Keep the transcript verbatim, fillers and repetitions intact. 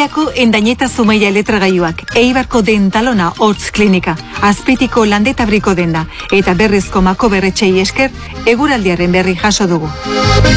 Zubiako Endañeta Zumaia Eletragailuak, Eibarko Dentalona Hortz Klinika, Azpeitiko Landetabriko denda eta Berrizko Mako Berretxei esker eguraldiaren berri jaso dugu.